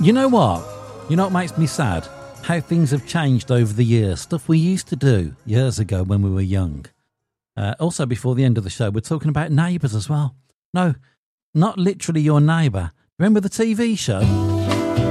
You know what? You know what makes me sad? How things have changed over the years. Stuff we used to do years ago when we were young. Also, before the end of the show, we're talking about neighbours as well. No, not literally your neighbour. Remember the TV show?